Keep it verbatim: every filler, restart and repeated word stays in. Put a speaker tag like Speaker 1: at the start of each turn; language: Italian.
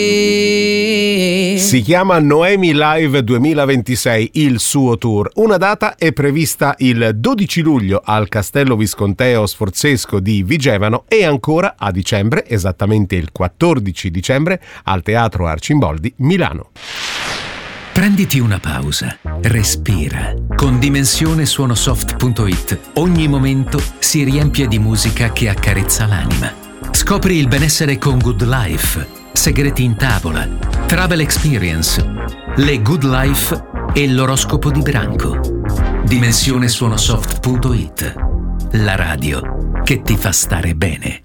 Speaker 1: Si chiama Noemi Live duemilaventisei, il suo tour. Una data è prevista il dodici luglio al Castello Visconteo Sforzesco di Vigevano e ancora a dicembre, esattamente il quattordici dicembre, al Teatro Arcimboldi, Milano.
Speaker 2: Prenditi una pausa, respira. Con Dimensione Suonosoft punto it ogni momento si riempie di musica che accarezza l'anima. Scopri il benessere con Good Life, segreti in tavola, travel experience, le Good Life e l'oroscopo di branco. Dimensione Suonosoft punto it, la radio che ti fa stare bene.